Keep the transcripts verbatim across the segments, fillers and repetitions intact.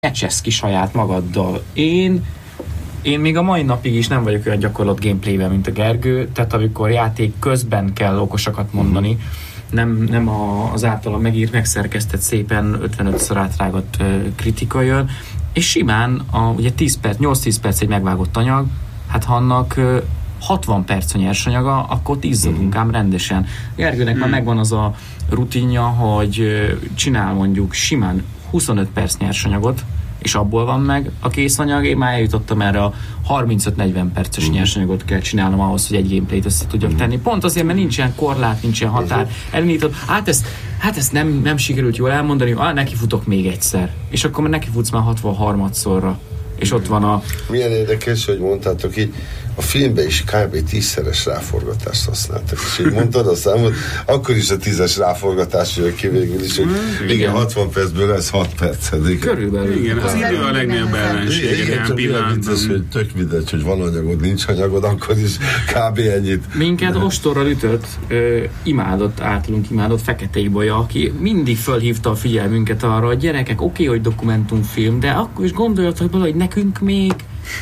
meccsesz ki saját magaddal. Én Én még a mai napig is nem vagyok olyan gyakorlott gameplayben, mint a Gergő, tehát amikor játék közben kell okosakat mondani, nem, nem a, az általam megírt, megszerkesztett szépen ötvenötször átrágott uh, kritika jön, és simán a, ugye tíz perc, nyolc-tíz perc egy megvágott anyag, hát ha annak uh, hatvan perc a nyersanyaga, akkor ott izzadunk ám rendesen. Gergőnek már megvan az a rutinja, hogy uh, csinál mondjuk simán huszonöt perc nyersanyagot, és abból van meg a készanyag. Én már eljutottam erre a harmincöt-negyven perces uh-huh. nyersanyagot kell csinálnom ahhoz, hogy egy gameplayt össze tudjak uh-huh. tenni. Pont azért, mert nincsen korlát, nincsen határ. Uh-huh. Elindítod, hát ezt, hát ezt nem, nem sikerült jól elmondani, ah, neki futok még egyszer. És akkor már neki futsz már hatvanharmadszorra. És ott van a... Milyen érdekes, hogy mondtátok így, a filmben is kb. tízszeres ráforgatást használtak. És így mondtad a számot, akkor is a tízes ráforgatás jön ki végül is, hogy mm, igen, igen, hatvan percből lesz hat perced. Körülbelül. Igen, az idő a legnagyobb ellenség. Igen, csak olyan vicces, hogy tök mindegy, hogy van anyagod, nincs anyagod, akkor is kb. Ennyit. Minket ostorral ütött, ö, imádott, általunk imádott Fekete Ibolya, aki mindig fölhívta a figyelmünket arra, hogy gyerekek, oké, hogy dokumentumfilm, de akkor is gondoljatok bele, hogy nekünk még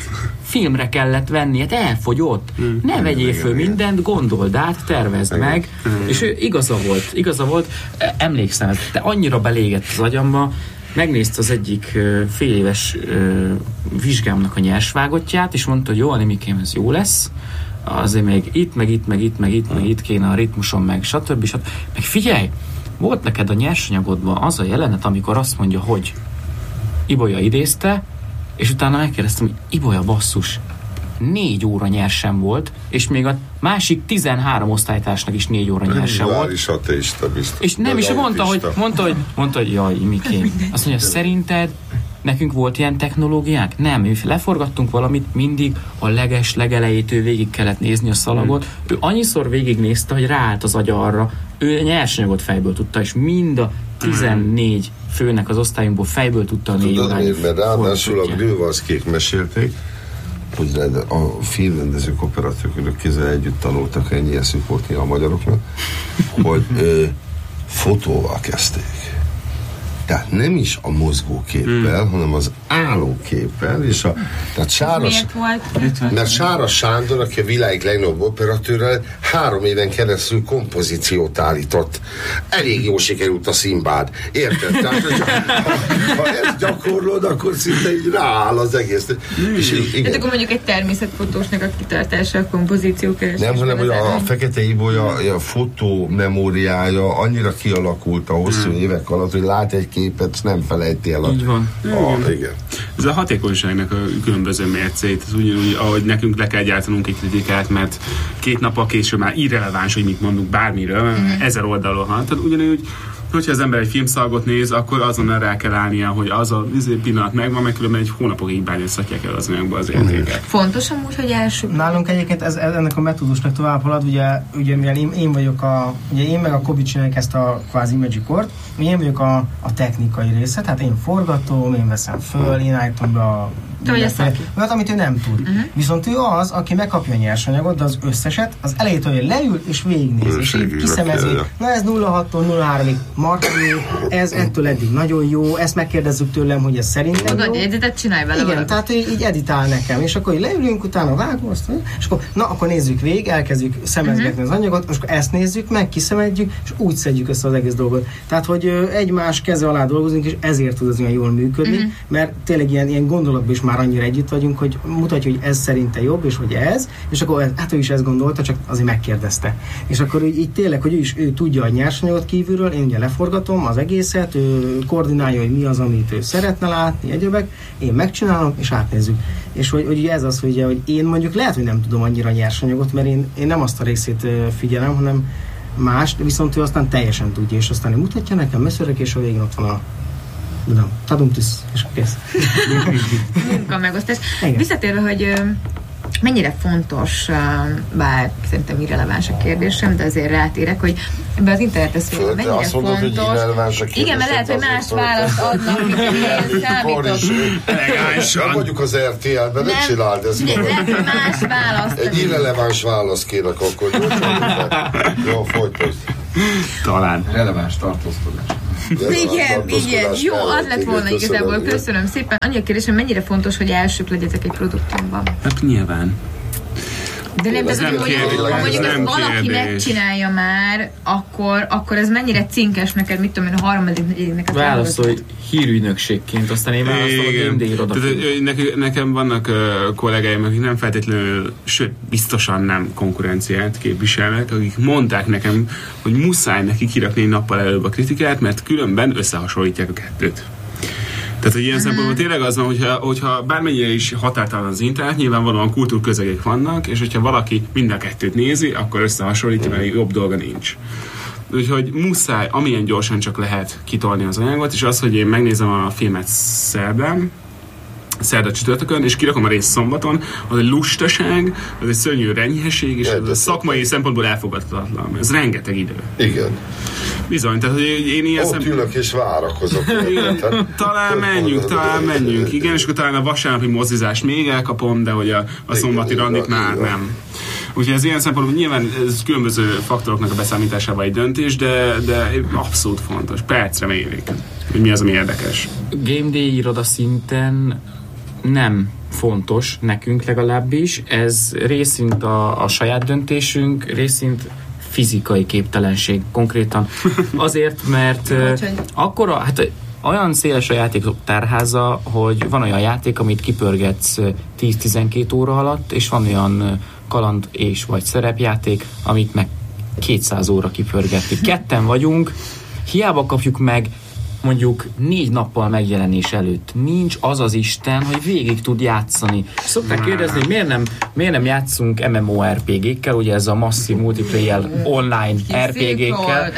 filmre kellett venni, hát elfogyott. Mm. Ne vegyél föl mindent, gondold át, tervezd igen. meg. Mm. És ő igaza volt, igaza volt, emlékszem, de annyira belégett az agyamba, megnézte az egyik uh, fél éves uh, vizsgámnak a nyersvágottját, és mondta, hogy jó, Animikém, ez jó lesz, azért még itt, meg itt, meg itt, meg itt, mm. meg itt kéne a ritmuson, meg stb. stb. Meg figyelj, volt neked a nyersanyagodban az a jelenet, amikor azt mondja, hogy Ibolya idézte, és utána megkérdeztem, hogy Ibolya basszus, négy óra nyersen volt, és még a másik tizenhárom osztálytársnak is négy óra nyersen volt. És ateista biztos. És nem, és mondta, hogy, mondta, hogy, mondta, hogy jaj, Mikém, azt mondja, szerinted nekünk volt ilyen technológiánk? Nem, mi leforgattunk valamit, mindig a leges legelejétől végig kellett nézni a szalagot. Hmm. Ő annyiszor végignézte, hogy ráállt az agya arra, ő nyersanyagot fejből tudta, és mind a tizennégy főnek az osztályunkból fejből tudta a négy órányit. Tudod miért, mert ráadásul a Grillvarszkék mesélték, hogy a filmrendezők, operatőrök kézzel együtt tanultak ennyi eszük volt a magyaroknak, hogy ö, fotóval kezdték. Tehát nem is a mozgóképpel, hmm. hanem az állóképpel, és a, tehát Sáros, mert Sáros Sándor, aki a világ legnagyobb operatőrrel, három éven keresztül kompozíciót állított. Elég jól sikerült a Szimbád. Érted? Tehát, hogy ha, ha ezt gyakorlod, akkor szinte így rááll az egész. Hmm. És így, tehát akkor mondjuk egy természetfotósnak a kitartása, a kompozíció keresés. Nem, hanem hogy a, a Fekete Ibolya a fotó memóriája annyira kialakult a hosszú hmm. évek alatt, hogy lát egy képet, nem felejti el. Így van. A, igen. Ez a hatékonyságnak a különböző mércét, ez ugyanúgy, ahogy nekünk le kell gyártanunk egy kritikát, mert két nappal később már irreleváns, hogy mit mondunk bármiről, mm. ezer oldalon. Tehát ugyanúgy, hogyha az ember egy filmszalagot néz, akkor azonnal rá kell állnia, hogy az a pillanat megvan, meg különben egy hónapokig bányászhatják el az anyagba az értéket. Fontos amúgy, hogy első. Nálunk egyébként ez, ennek a metódusnak tovább halad, ugye, ugye mivel én, én vagyok a, ugye én meg a Kobi csináljuk ezt a kvázi Magicort, én vagyok a, a technikai része, tehát én forgatom, én veszem föl, én állítom be a olyat, amit ő nem tud. Uh-huh. Viszont ő az, aki megkapja a nyersanyagot, de az összeset, az elejétől leül és végignéz, és így kiszemezi, na ez nulla hattól nulla háromig markoló, ez ettől eddig nagyon jó, ezt megkérdezzük tőlem, hogy ez szerintem jó. Tudod, editet csinálj vele. Igen, tehát ő így editál nekem, és akkor így leülünk, utána vágom azt, és akkor na, akkor nézzük végig, elkezdjük szemezgetni uh-huh. az anyagot, és akkor ezt nézzük meg, kiszemedjük, és úgy szedjük össze az egész dolgot. Tehát, hogy egymás keze alá dolgozunk, és ezért tud az olyan jól működni, uh-huh. mert tényleg ilyen, ilyen gondolatban is már annyira együtt vagyunk, hogy mutatja, hogy ez szerinte jobb, és hogy ez, és akkor hát ő is ezt gondolta, csak azért megkérdezte. És akkor így, így tényleg, hogy ő is ő tudja a nyersanyagot kívülről, én ugye leforgatom az egészet, ő koordinálja, hogy mi az, amit ő szeretne látni, egyebek, én megcsinálom, és átnézzük. És hogy, hogy ez az, hogy, hogy én mondjuk lehet, hogy nem tudom annyira a nyersanyagot, mert én, én nem azt a részét figyelem, hanem más, viszont ő aztán teljesen tudja, és aztán ő mutatja nekem messzörök, és a végén ott van a tudom, tadumtisz, és kész. Munka megosztás. Visszatérve, hogy mennyire fontos, bár szerintem irreleváns a kérdésem, de azért rátérek, hogy ebben az internetes szférában mennyire azt mondod, fontos. Hogy irreleváns a kérdésem. Igen, mert lehet, hogy más választ adnak, mint én számítok. Nem vagyunk az er té el-ben, ne csináld ezt. Lehet, hogy más választ. Egy irreleváns választ kérek akkor. Jó, folytasd. Talán. Releváns tartózkodás. Igen, igen. Jó, az lett volna igazából. Köszönöm szépen. Annyi a kérdésem, mennyire fontos, hogy elsők legyetek egy produktumban? Hát nyilván. De nem, ez nem nem mondjuk, kérdés, ha mondjuk ez ezt nem valaki kérdés. megcsinálja már, akkor, akkor ez mennyire cinkes neked, mit tudom én, a harmadik, negyediknek a Válaszolj hírügynökségként, aztán én válaszolok a Game Day irodaként. Nekem vannak uh, kollégáim, akik nem feltétlenül, sőt, biztosan nem konkurenciát képviselnek, akik mondták nekem, hogy muszáj neki kirakni egy nappal előbb a kritikát, mert különben összehasonlítják a kettőt. Tehát, hogy ilyen uh-huh. szempontból tényleg az van, hogyha, hogyha bármennyire is határtalan az internet, nyilvánvalóan kultúrközegek vannak, és hogyha valaki mind a kettőt nézi, akkor összehasonlítja, mert jobb dolga nincs. Úgyhogy muszáj, amilyen gyorsan csak lehet kitolni az anyagot, és az, hogy én megnézem a filmet szerdán, szerda csütörtökön, és kirakom a részt szombaton, az egy lustaság, az egy szörnyű renyhesség, és az a szakmai szempontból elfogadhatatlan. Ez rengeteg idő. Igen. Bizony, tehát hogy én ilyen Ott szempontból... ülök és várakozok. Talán menjünk, talán menjünk. Igen, és akkor talán a vasárnapi mozizást még elkapom, de hogy a, a szombati randit már nem. Úgyhogy ez ilyen szempontból nyilván ez különböző faktoroknak a beszámításában egy döntés, de, de abszolút fontos. Percre mérik, hogy mi az, ami érdekes. Game Day iroda szinten nem fontos nekünk legalábbis. Ez részint a, a saját döntésünk, részint fizikai képtelenség konkrétan. Azért, mert akkora, hát olyan széles a játékok tárháza, hogy van olyan játék, amit kipörgetsz tíz-tizenkét óra alatt, és van olyan kaland és vagy szerepjáték, amit meg kétszáz óra kipörgetni. Ketten vagyunk, hiába kapjuk meg mondjuk négy nappal megjelenés előtt. Nincs az az Isten, hogy végig tud játszani. Szokták kérdezni, hogy miért nem, miért nem játszunk MMORPG-kkel, ugye ez a Massive Multiplayer Online er pé gé-kkel.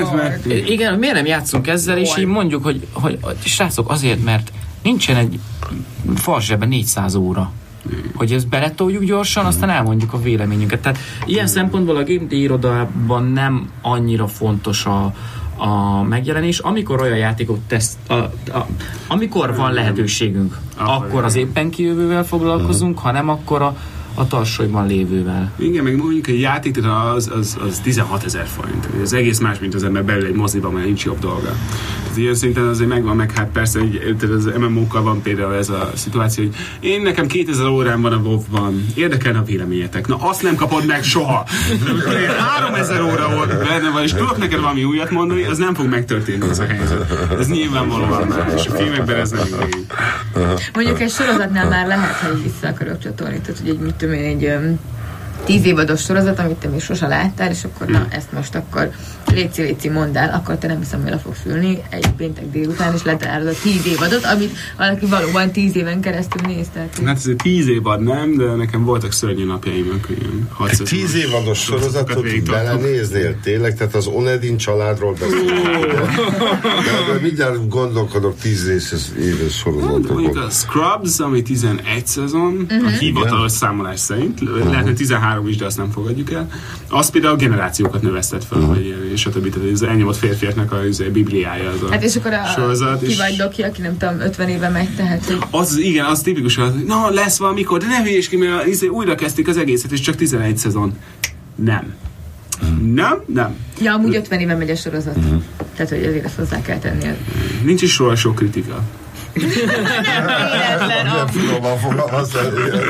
Igen, miért nem játszunk ezzel, és így mondjuk, hogy, hogy srácok, azért, mert nincsen egy farzsebben négyszáz óra. Hogy ezt beletoljuk gyorsan, aztán elmondjuk a véleményünket. Tehát ilyen szempontból a Game Day irodában nem annyira fontos a a megjelenés, amikor olyan játékot teszt, a, a, amikor van lehetőségünk, akkor az éppen kijövővel foglalkozunk, ha nem, akkor a, a tarsolyban lévővel. Igen, meg mondjuk egy játék az, az, az tizenhatezer forint. Ez egész más, mint az ember belül egy moziban, mert nincs jobb dolga. Tehát ilyen szinten azért megvan, meg hát persze egy, az em em ó-kkal van például ez a szituáció, hogy én nekem kétezer órám van a WoW-ban, érdekelne a véleményetek. Na azt nem kapod meg soha. háromezer óra volt benne van, és tudok neked valami újat mondani, az nem fog megtörténni ez a helyzet. Ez nyilvánvalóan más. A filmekben ez nem így. Mondjuk egy sorozatnál már lehet, hogy vissza akarok csatolni. Tehát, hogy egy, mit tudom én, egy um, tíz évados sorozat, amit te még sose láttál, és akkor na, ezt most akkor léci, léci mondd el, akkor te nem hiszem, hogy le fogsz ülni egy péntek délután, és letalálod a tíz évadot, amit valaki valóban tíz éven keresztül nézte. Hát ez tíz évad nem, de nekem voltak szörnyű napjaim, ilyen egy tíz évados sorozatot belenéznél tényleg, tehát az Onedin családról beszélünk. De, de mindjárt gondolkodok tíz éves sorozatokon. A Scrubs, ami tizenegy szezon, uh-huh. a hivatalos számolás szerint, uh-huh. lehetne tizenhárom is, de azt nem fogadjuk el. Az például generációkat növesztett fel, uh-huh. vagy és a többi, tehát ez elnyomott férfiaknak a, a bibliája az a hát és akkor a sorozat. Ki vagy doki, aki nem tudom, ötven éve megy, tehát hogy... Az, igen, az tipikus, hogy na, lesz valamikor, de ne hülyés ki, mert az, újra kezdték az egészet, és csak tizenegy szezon. Nem. Mm. Nem? Nem. Ja, amúgy ötven éve megy a sorozat. Mm. Tehát, hogy azért ezt hozzá kell tenni. Nincs is róla sok kritika. Nem véletlen. Nem finoman fogalmazni.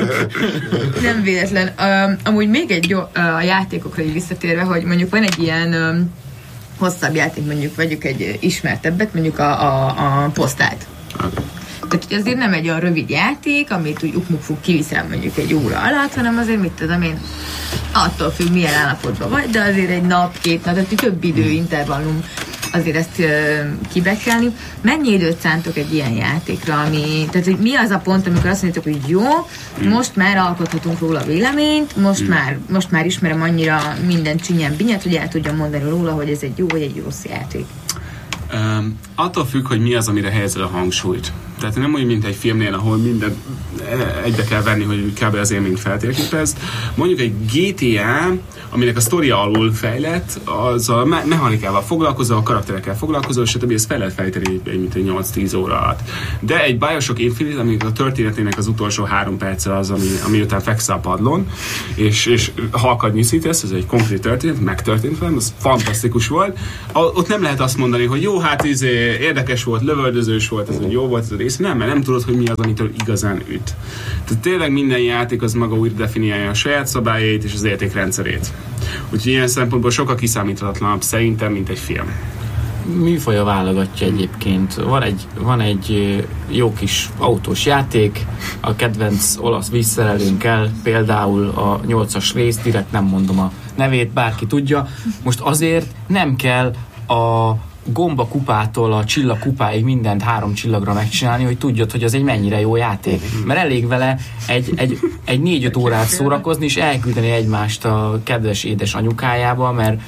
Nem véletlen. Um, amúgy még egy jó, uh, a játékokra így visszatérve, hogy mondjuk van egy ilyen um, hosszabb játék, mondjuk vegyük egy ismertebbet, mondjuk a, a, a posztát. Okay. Tehát azért nem egy olyan rövid játék, amit úgy ukmukfuk kiviszel mondjuk egy óra alatt, hanem azért mit tudom én, attól függ milyen állapotban vagy, de azért egy nap, két nap, tehát több időintervallum azért ezt uh, kibekelni. Mennyi időt szántok egy ilyen játékra, ami, tehát hogy mi az a pont, amikor azt mondjátok, hogy jó, most már alkothatunk róla véleményt, most, mm. már, most már ismerem annyira minden csinyán binyet, hogy el tudjam mondani róla, hogy ez egy jó vagy egy rossz játék. Um, attól függ, hogy mi az, amire helyezed a hangsúlyt. Tehát nem úgy, mint egy filmnél, ahol minden egybe kell venni, hogy kb. Az élményt feltérképezd. Mondjuk egy gé té á, aminek a sztoria alul fejlett, az a me- mechanikával foglalkozó, a karakterekkel foglalkozó, stb. Ez fel lehet fejteni mint egy nyolc-tíz óra alatt. De egy Bioshock Infinite, aminek a történetének az utolsó három perce az, ami, ami után feksz a padlón, és, és halkad nyűszítesz, ez egy konkrét történet, megtörtént velem, az fantasztikus volt. A, ott nem lehet azt mondani, hogy jó, hát izé, érdekes volt, lövöldözős volt, ez jó volt ez a rész, nem, mert nem tudod, hogy mi az, amitől igazán üt. Tehát tényleg minden játék az maga újra definiálja a saját szabályait és az értékrendszerét. Úgyhogy ilyen szempontból sokkal kiszámíthatatlanabb szerintem, mint egy film. Műfaja válogatja egyébként. Van egy, van egy jó kis autós játék, a kedvenc olasz vízszerelőnkkel, például a nyolcas rész, direkt nem mondom a nevét, bárki tudja. Most azért nem kell a gomba kupától a csillag kupáig mindent három csillagra megcsinálni, hogy tudjad, hogy az egy mennyire jó játék. Mert elég vele egy, egy, egy négy-öt órát szórakozni, és elküldeni egymást a kedves édes anyukájába, mert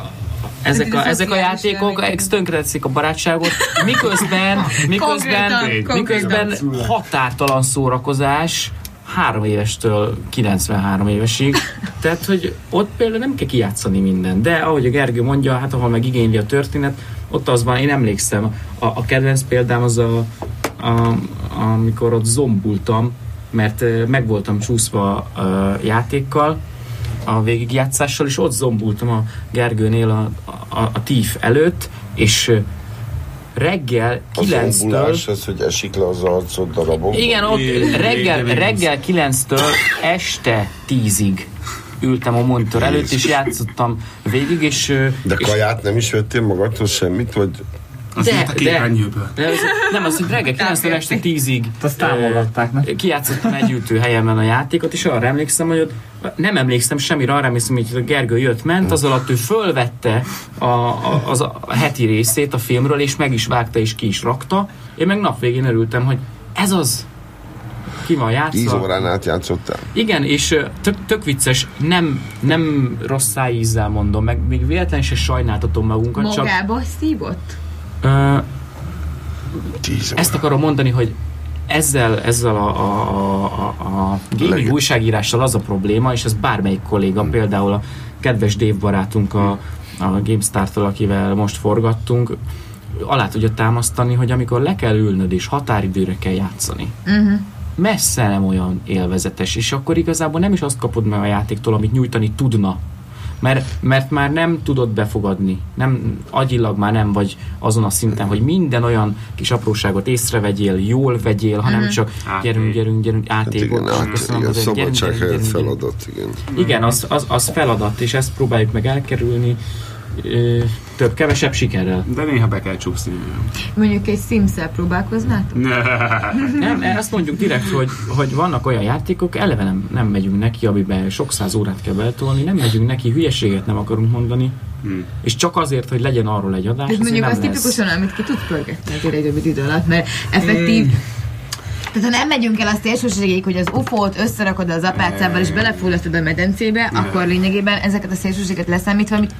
ezek a, ezek a játékok tönkreteszik a barátságot, miközben, miközben, miközben határtalan szórakozás három évestől kilencvenhárom évesig. Tehát, hogy ott például nem kell kijátszani minden. De ahogy a Gergő mondja, hát ahol meg igényli a történet, ott az van, én emlékszem, a, a kedvenc példám az a, a, amikor ott zombultam, mert meg voltam csúszva a játékkal, a végigjátszással, és ott zombultam a Gergőnél a, a, a tíf előtt, és reggel kilenctől... A zombulás az, hogy esik le az arcod darabokban? Igen, ott reggel, reggel kilenctől este tízig ültem a monitor előtt, és játszottam végig, és... De és kaját nem is vettél magadtól semmit, vagy... Az de, a képernyőből. De, de az, nem, az, hogy reggel kilenctől este tízig azt támogatták, ne? Kijátszottam egy ültő helyemen a játékot, és arra emlékszem, hogy ott nem emlékszem semmire, arra emlékszem, hogy a Gergő jött, ment, az alatt ő fölvette a, a, az a heti részét a filmről, és meg is vágta, és ki is rakta. Én meg nap végén örültem, hogy ez az, ki van játszva. Tíz órán át játszottál? Igen, és tök, tök vicces, nem, nem rossz szájízzel mondom, meg még véletlenül se sajnáltatom magunkat. Magába szívott? Uh, ezt akarom mondani, hogy ezzel, ezzel a, a, a, a gaming Leg- újságírással az a probléma, és ez bármelyik kolléga, hmm. például a kedves Dave barátunk a, a GameStar-tól, akivel most forgattunk, alá tudja támasztani, hogy amikor le kell ülnöd és határidőre kell játszani, uh-huh. messze nem olyan élvezetes, és akkor igazából nem is azt kapod meg a játéktól, amit nyújtani tudna. Mert, mert már nem tudod befogadni, nem, agyilag már nem vagy azon a szinten, hogy minden olyan kis apróságot észrevegyél, jól vegyél, hanem uh-huh. csak gyerünk, gyerünk, gyerünk, átégot. Hát igen, át, szabadság helyett feladat, igen. Igen, az, az, az feladat, és ezt próbáljuk meg elkerülni, több, kevesebb sikerrel. De néha be kell csúszni. Mondjuk egy Sims-szel próbálkoznátok? Nem, azt mondjuk direkt, hogy, hogy vannak olyan játékok, eleve nem, nem megyünk neki, amiben sok száz órát kell beltolni, nem megyünk neki, hülyeséget nem akarunk mondani, hmm. és csak azért, hogy legyen arról egy adás, ez mondjuk az tipikusan, amit ki tud pörgetni azért egy rövid idő alatt, mert effektív hmm. Tehát ha nem megyünk el a szélsőségig, hogy az ufót összerakod az apácával és belefullasztod a medencébe, ne. akkor lényegében ezeket a szélsőséget leszámítva, amit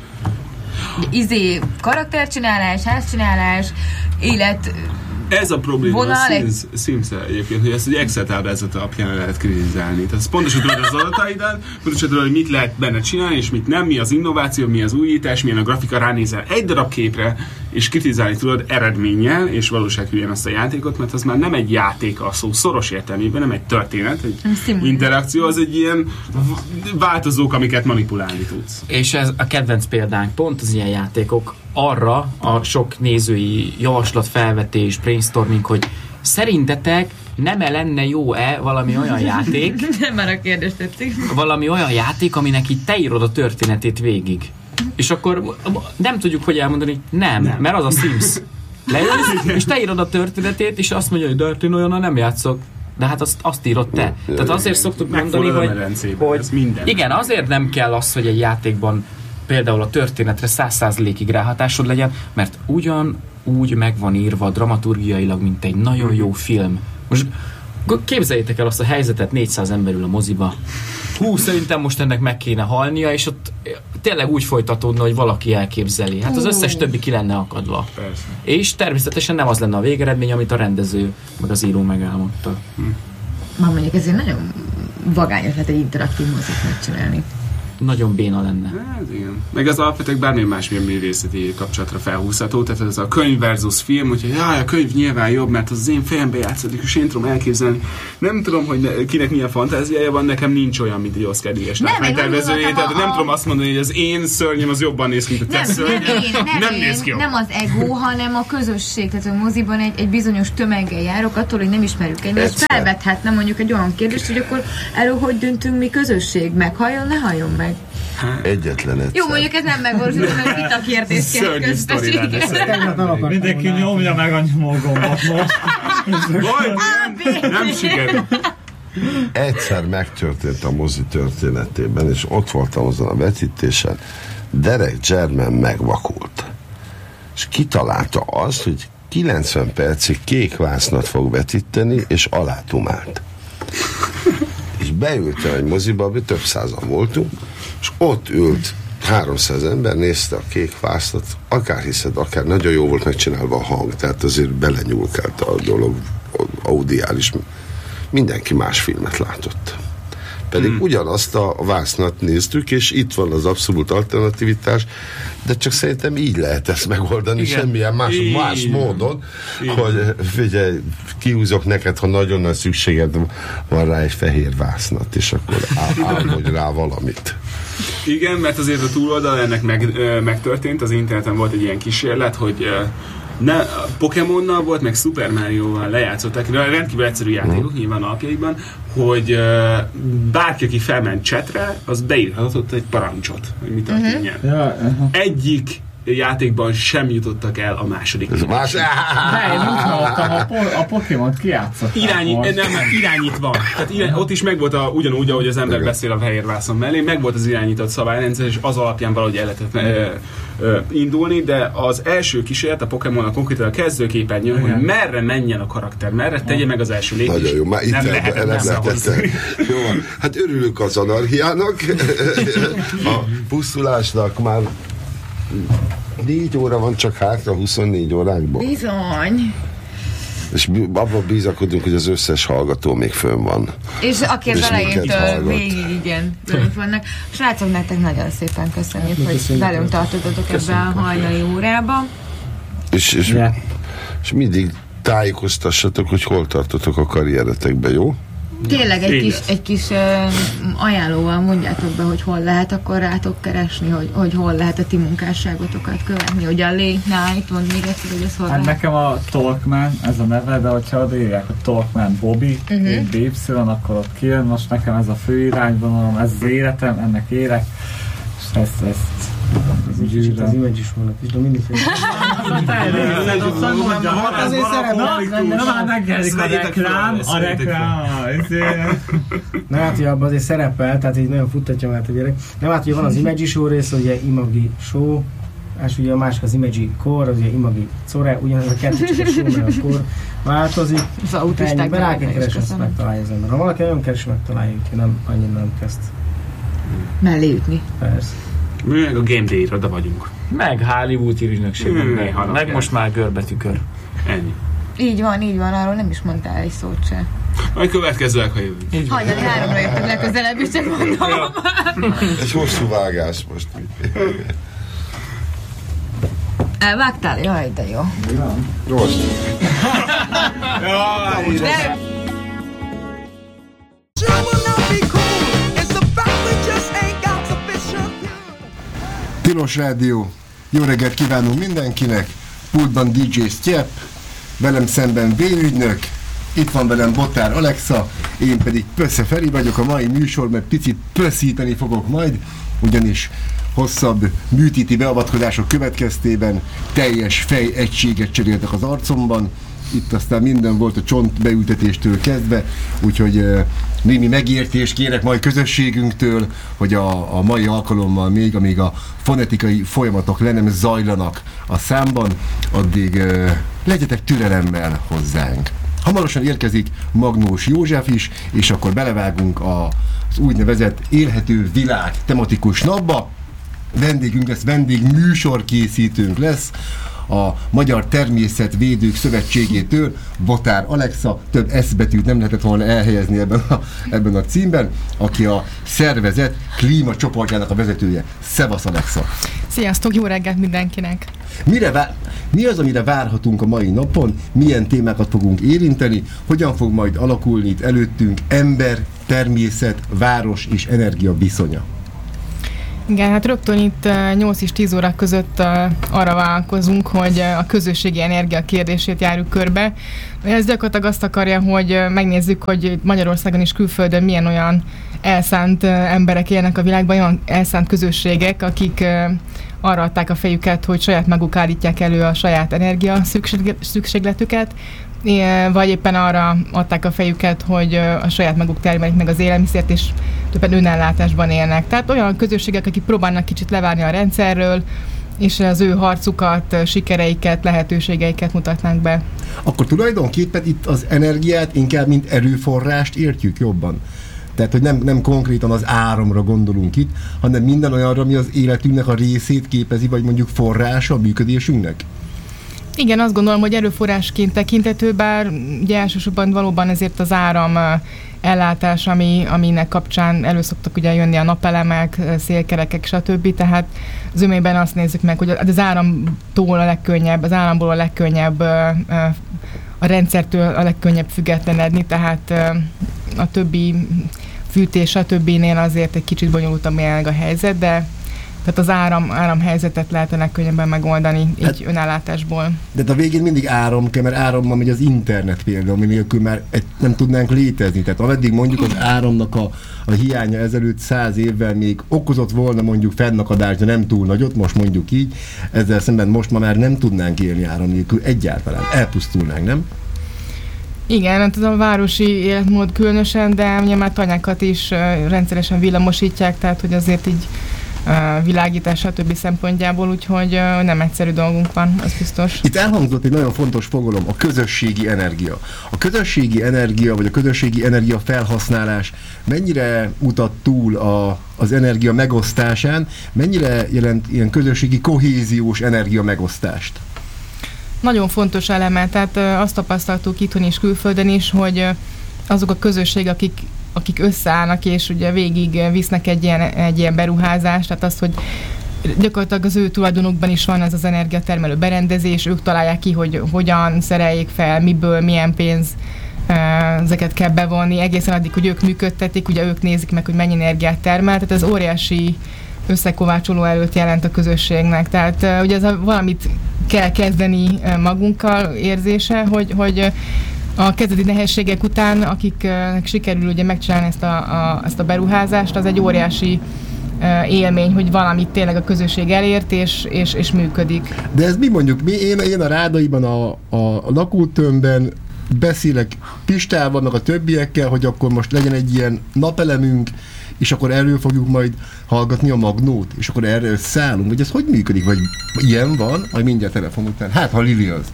izé, karaktercsinálás, házcsinálás, élet... Ez a probléma a Sims-el egyébként, hogy ezt egy Excel táblázat alapján lehet kritizálni. Tehát pontosan tudod az adataidat, pontosan tudod, hogy mit lehet benne csinálni, és mit nem, mi az innováció, mi az újítás, milyen a grafika, ránézel egy darab képre, és kritizálni tudod eredménnyel, és valósághűen azt a játékot, mert az már nem egy játék a szó szoros értelmében, nem egy történet, egy interakció, az egy ilyen változók, amiket manipulálni tudsz. És ez a kedvenc példánk, pont az ilyen játékok, arra a sok nézői javaslatfelvetés, brainstorming, hogy szerintetek nem-e lenne jó-e valami olyan játék, nem már a kérdés tetszik, valami olyan játék, aminek így te írod a történetét végig. És akkor nem tudjuk, hogy elmondani, nem, nem. mert az a Sims. Leülsz, és te írod a történetét, és azt mondja, hogy de én olyan nem játszok. De hát azt, azt írod te. Ja, Tehát azért igen. szoktuk mondani, hogy, hogy igen, azért nem kell az, hogy egy játékban például a történetre száz százalékig ráhatásod legyen, mert ugyan úgy meg van írva dramaturgiailag, mint egy nagyon jó film. Most Képzeljétek el azt a helyzetet, négyszáz ember ül a moziba. Hú, szerintem most ennek meg kéne halnia, és ott tényleg úgy folytatódna, hogy valaki elképzeli. Hát az összes többi ki lenne akadva. Persze. És természetesen nem az lenne a végeredmény, amit a rendező, meg az író megálmodta. Hm. Már mondjuk ezért nagyon vagány ötlet egy interaktív mozit megcsinálni. Nagyon béna lenne. Hát igen. Meg az alapvetően bármilyen másmilyen művészeti kapcsolatra felhúzható, tehát ez a könyv versus film, úgyhogy jaj, a könyv nyilván jobb, mert az, az én fejembe játszódik, és én tudom elképzelni. Nem tudom, hogy ne, kinek milyen fantáziája van, nekem nincs olyan, mint egy Oscar díjas látványtervezője, tehát a... nem tudom azt mondani, hogy az én szörnyem az jobban néz ki, mint a te szörnyem. Nem, nem, nem, nem néz ki nem az ego, hanem a közösség, tehát a moziban egy, egy bizonyos tömeggel járok, attól, hogy nem ismerjük egymást, felvethetne mondjuk egy olyan kérdést, hogy akkor erről hogy döntünk mi közösség, meghalljon, ne halljon meg. Egyetlen egyszer. Jó, mondjuk ez nem megvalósult, mert itt a kérdés kell közbesíteni. Mindenki nyomja meg a nyomógombot most. Vagy nem sikerül. Egyszer megtörtént a mozi történetében, és ott voltam azon a vetítésen, Derek Jarman megvakult. És kitalálta azt, hogy kilencven percig kék vásznat fog vetíteni, és alátumált. És beültem egy moziba, abban több százan voltunk, és ott ült háromszáz ember, nézte a kék vásznat, akár hiszed, akár nagyon jó volt megcsinálva a hang, tehát azért belenyúlkált a dolog, audiális, mindenki más filmet látott. Pedig hmm. ugyanazt a vásznat néztük, és itt van az abszolút alternativitás, de csak szerintem így lehet ezt megoldani, igen. Semmilyen más, más módon, igen. Hogy figyelj, kihúzok neked, ha nagyon nagy szükséged van rá egy fehér vásznat, és akkor álmodj rá valamit. Igen, mert azért a túloldal ennek meg, ö, megtörtént, az interneten volt egy ilyen kísérlet, hogy ö, ne, Pokémonnal volt, meg Super Mario-val lejátszották, rendkívül egyszerű játékok, nyilván alapjaikban, hogy uh, bárki, aki felment chatre, az beírhatott egy parancsot, hogy mit történjen. Uh-huh. Ja, uh-huh. Egyik játékban sem jutottak el a második. Ez más? De én úgy hallottam, a, po- a Pokémont kijátszották. Irányi, nem, irányítva. Tehát irány, ott is megvolt a, ugyanúgy, ahogy az ember beszél a fehér vászon mellé, megvolt az irányított szabályrendszer, és az alapján valahogy el lehetett ö, ö, indulni, de az első kísérlet a Pokémon konkrétan a kezdőképernyőn, hogy merre menjen a karakter, merre tegye meg az első lépést. Nagyon jó, már itt nem lehetett. lehetett. Jó, hát örülünk az anarchiának, a pusztulásnak már négy óra van csak hátra, huszonnégy órákból. Bizony. És abban bízakodunk, hogy az összes hallgató még fönn van. És aki az elejétől végig, igen, velünk vannak. Srácok, nektek nagyon szépen köszönjük, mi hogy köszönjük. Velünk tartottatok ebbe a hajnali órába. És, és, yeah. és mindig tájékoztassatok, hogy hol tartotok a karrieretekbe, jó? Tényleg egy kis, egy kis uh, ajánlóval mondjátok be, hogy hol lehet akkor rátok keresni, hogy, hogy hol lehet a ti munkásságotokat követni, hogy a Late Night, mond még egyszer, hogy ez hol Hát lehet. Nekem a Talkman, ez a neve, de hogyha odaírják a Talkman Bobby, uh-huh. bé y, akkor ott kijön, most nekem ez a fő irányvonalom, ez az életem, ennek élek, és ezt, ezt Itt az image is vannak, és de mindig fél. Azért szeretem. Na már megjelenik a reklám, a reklám. Na hát, hogy abban azért szerepel, tehát így nagyon futtatja már a gyerek. Nem hát, hogy van az Imagi show rész, ugye Imagi show, és ugye a másik az Imagi core, az ugye Imagi core, ugyanaz a kettő csak a show, mert a core változik. Az autisták be rá kell keresni, azt megtalálja az ember. Ha valaki nagyon keres, megtalálja, úgyhogy nem, annyira nem kezd. Mellé ütni. Persze. Mi meg a Game Day-ra, de vagyunk. Meg Hollywood írügynökségben. Meg, meg most már görbetükör. Ennyi. Így van, így van, arról nem is mondtál egy szót se. Majd következőek, ha jövünk. Hajnali háromra jöttünk legközelebb, és csak mondom. Egy hosszú vágás most. Elvágtál? Jaj, de jó. Most. De... Tilos Rádió, jó reggelt kívánunk mindenkinek, pultban dé dzsé Sztyep, velem szemben V-ügynök, itt van velem Botár Alexa, én pedig Pösze Feri vagyok, a mai műsor, mert picit pöszíteni fogok majd, ugyanis hosszabb műtéti beavatkozások következtében teljes fej egységet cseréltek az arcomban, itt aztán minden volt a csont beültetéstől kezdve, úgyhogy uh, némi megértést kérek majd közösségünktől, hogy a, a mai alkalommal még, amíg a fonetikai folyamatok le nem zajlanak a számban, addig uh, legyetek türelemmel hozzánk. Hamarosan érkezik Magnós József is, és akkor belevágunk az úgynevezett élhető világ tematikus napba. Vendégünk lesz, vendég műsorkészítőnk lesz a Magyar Természetvédők Szövetségétől, Botár Alexa, több S betűt nem lehetett volna elhelyezni ebben a, ebben a címben, aki a szervezet klímacsoportjának a vezetője. Szevasz, Alexa! Sziasztok, jó reggelt mindenkinek! Mire vár, mi az, amire várhatunk a mai napon? Milyen témákat fogunk érinteni? Hogyan fog majd alakulni itt előttünk ember, természet, város és energia viszonya? Igen, hát rögtön itt nyolc és tíz óra között arra vállalkozunk, hogy a közösségi energia kérdését járjuk körbe. Ez gyakorlatilag azt akarja, hogy megnézzük, hogy Magyarországon és külföldön milyen olyan elszánt emberek élnek a világban, olyan elszánt közösségek, akik arra adták a fejüket, hogy saját maguk állítják elő a saját energia szükségletüket, vagy éppen arra adták a fejüket, hogy a saját maguk termelik meg az élelmiszert, és többen önellátásban élnek. Tehát olyan közösségek, akik próbálnak kicsit levárni a rendszerről, és az ő harcukat, sikereiket, lehetőségeiket mutatnánk be. Akkor tulajdonképpen itt az energiát inkább mint erőforrást értjük jobban. Tehát, hogy nem, nem konkrétan az áramra gondolunk itt, hanem minden olyanra, ami az életünknek a részét képezi, vagy mondjuk forrása a működésünknek. Igen, azt gondolom, hogy erőforrásként tekintető, bár ugye elsősorban valóban ezért az áram ellátás, ami, aminek kapcsán elő szoktak ugye jönni a napelemek, szélkerekek, stb. Tehát zömében azt nézzük meg, hogy az áramtól a legkönnyebb, az áramból a legkönnyebb, a rendszertől a legkönnyebb függetlenedni, tehát a többi fűtés, a többinél azért egy kicsit bonyolultabb jelenleg a helyzet, de tehát az áram, áramhelyzetet lehet a legkönnyebben megoldani hát, így önállátásból. De a végén mindig áram kell, mert árammal megy az internet például, ami nélkül már egy, nem tudnánk létezni. Tehát ameddig mondjuk az áramnak a, a hiánya ezelőtt száz évvel még okozott volna mondjuk fennakadást, de nem túl nagyot, most mondjuk így, ezzel szemben most ma már nem tudnánk élni áram nélkül egyáltalán. Elpusztulnánk, nem? Igen, hát ez a városi életmód különösen, de ugye már tanyákat is rendszeresen villamosítják, tehát hogy azért így világítás, stb. Szempontjából, úgyhogy nem egyszerű dolgunk van, az biztos. Itt elhangzott egy nagyon fontos fogalom, a közösségi energia. A közösségi energia, vagy a közösségi energia felhasználás mennyire mutat túl a, az energia megosztásán, mennyire jelent ilyen közösségi kohéziós energia megosztást? Nagyon fontos eleme, tehát azt tapasztaltuk itthon és külföldön is, hogy azok a közösségek, akik akik összeállnak, és ugye végig visznek egy ilyen, egy ilyen beruházást, tehát az, hogy gyakorlatilag az ő tulajdonukban is van ez az energiatermelő berendezés, ők találják ki, hogy hogyan szereljék fel, miből, milyen pénz, ezeket kell bevonni, egészen addig, hogy ők működtetik, ugye ők nézik meg, hogy mennyi energiát termel, tehát ez óriási összekovácsoló előtt jelent a közösségnek, tehát ugye ez a, valamit kell kezdeni magunkkal érzése, hogy, hogy a kezdeti nehézségek után, akiknek sikerül ugye megcsinálni ezt a, a, ezt a beruházást, az egy óriási uh, élmény, hogy valamit tényleg a közösség elért, és, és, és működik. De ez mi mondjuk, mi, én, én a Rádaiban, a, a lakótömbben beszélek Pistával, meg a többiekkel, hogy akkor most legyen egy ilyen napelemünk, és akkor erről fogjuk majd hallgatni a Magnót, és akkor erre összeállunk, hogy ez hogy működik, vagy ilyen van, majd mindjárt telefon után. Hát, ha Lili az.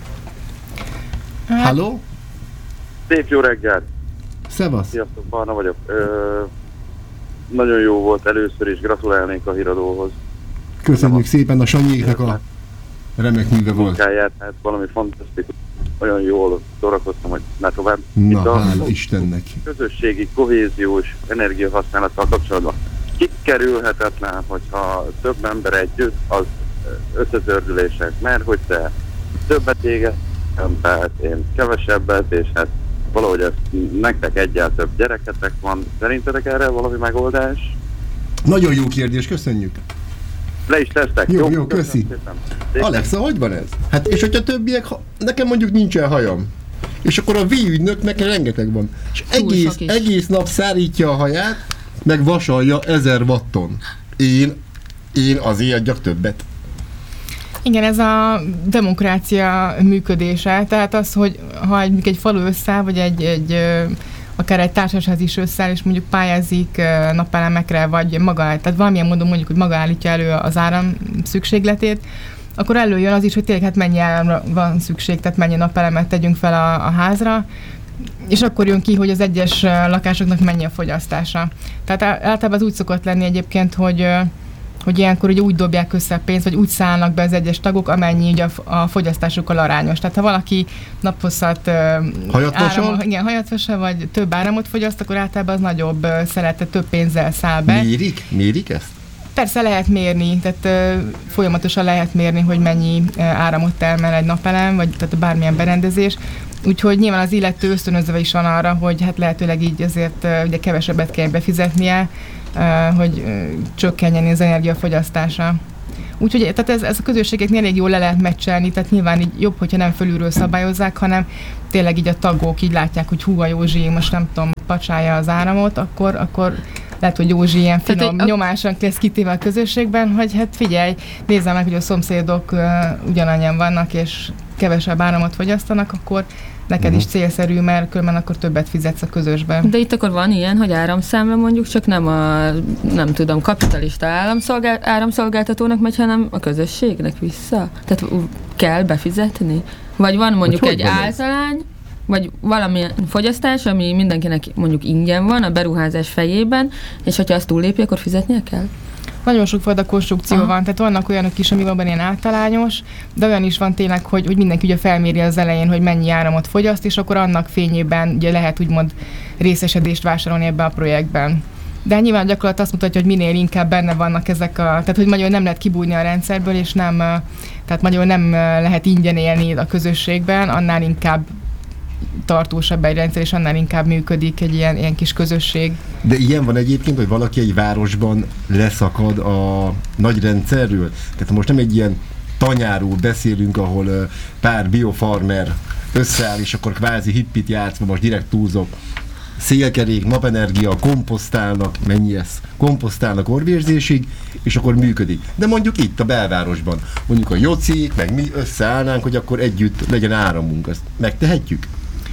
Hát, halló? Szép jó reggelt! Szevasz! Sziasztok, Barna vagyok. Ö, nagyon jó volt először is, gratulálnék a híradóhoz. Köszönjük szépen, a Sanyéknak a remek műve volt. Munkáját, hát valami fantasztikus, olyan jól szórakoztam, hogy már tovább. Na, hála Istennek! Közösségi, kohéziós energiahasználattal kapcsolatban kikerülhetetlen, hogyha több ember együtt, az összezördülések, mert hogy te többet éget, tehát én kevesebbet, és hát valahogy ez, nektek egyáltalán több gyereketek van. Szerintetek erre valami megoldás? Nagyon jó kérdés, köszönjük. Le is tesztek. Jó, jó, jó köszi. Alexa, hogy van ez? Hát és hogyha többiek, nekem mondjuk nincsen hajam. És akkor a V-ügynöknek rengeteg van. És egész, egész nap szárítja a haját, meg vasalja ezer watton. Én, én azért adjak többet. Igen, ez a demokrácia működése, tehát az, hogy ha egy, egy falu összeáll, vagy egy, egy akár egy társaság is összeáll, és mondjuk pályázik napelemekre, vagy maga, tehát valamilyen módon mondjuk, hogy maga állítja elő az áram szükségletét, akkor előjön az is, hogy tényleg hát mennyi áramra van szükség, tehát mennyi napelemet tegyünk fel a, a házra, és akkor jön ki, hogy az egyes lakásoknak mennyi a fogyasztása. Tehát általában az úgy szokott lenni egyébként, hogy hogy ilyenkor ugye úgy dobják össze a pénzt, vagy úgy szállnak be az egyes tagok, amennyi ugye a, a fogyasztásukkal arányos. Tehát ha valaki naphosszat áram, igen, hajatvosa, vagy több áramot fogyaszt, akkor általában az nagyobb szeretet, több pénzzel száll be. Mérik? Mérik ezt? Persze lehet mérni, tehát uh, folyamatosan lehet mérni, hogy mennyi uh, áramot termel egy napelem, vagy tehát bármilyen berendezés. Úgyhogy nyilván az illető ösztönözve is van arra, hogy hát lehetőleg így azért uh, ugye kevesebbet kell befizetnie, uh, hogy uh, csökkenjen az energiafogyasztása. Úgyhogy tehát ez, ez a közösségeknél elég jól le lehet meccselni, tehát nyilván így jobb, hogyha nem fölülről szabályozzák, hanem tényleg így a tagok így látják, hogy hú, a Józsi most nem tudom, pacsálja az áramot, akkor, akkor lehet, hogy Józsi ilyen finom a... nyomásan lesz kitéve a közösségben, hogy hát figyelj, nézzem meg, hogy a szomszédok uh, ugyanannyian vannak, és kevesebb áramot fogyasztanak, akkor neked uh-huh. is célszerű, mert különben akkor többet fizetsz a közösben. De itt akkor van ilyen, hogy áramszámla mondjuk csak nem a, nem tudom, kapitalista áramszolgál, áramszolgáltatónak megy, hanem a közösségnek vissza? Tehát kell befizetni? Vagy van mondjuk hogy egy hogy általány, vagy valamilyen fogyasztás, ami mindenkinek mondjuk ingyen van a beruházás fejében, és hogyha azt túllépi, akkor fizetnie kell? Nagyon sokfajta konstrukció Aha. van, tehát vannak olyanok is, ami valóban ilyen általányos, de olyan is van tényleg, hogy, hogy mindenki ugye felméri az elején, hogy mennyi áramot fogyaszt, és akkor annak fényében ugye lehet úgymond részesedést vásárolni ebbe a projektben. De nyilván gyakorlat azt mutatja, hogy minél inkább benne vannak ezek a... Tehát, hogy magyarul nem lehet kibújni a rendszerből, és nem, tehát magyarul nem lehet ingyen élni a közösségben, annál inkább tartósabb egy rendszer, és annál inkább működik egy ilyen, ilyen kis közösség. De ilyen van egyébként, hogy valaki egy városban leszakad a nagy rendszerről? Tehát most nem egy ilyen tanyáról beszélünk, ahol pár biofarmer összeáll, és akkor kvázi hippit játszva, most direkt túlzok, szélkerék, napenergia, komposztálnak, mennyi ez? Komposztálnak orvérzésig, és akkor működik. De mondjuk itt a belvárosban, mondjuk a jocik, meg mi összeállnánk, hogy akkor együtt legyen áramunk. Ezt megtehetjük?